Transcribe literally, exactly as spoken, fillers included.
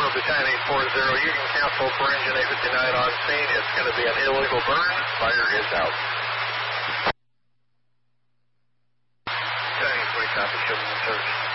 Battalion eight four zero, you can cancel for engine eight fifty-nine on scene. It's going to be an illegal burn. Fire is out. Battalion three, copy, ship in service.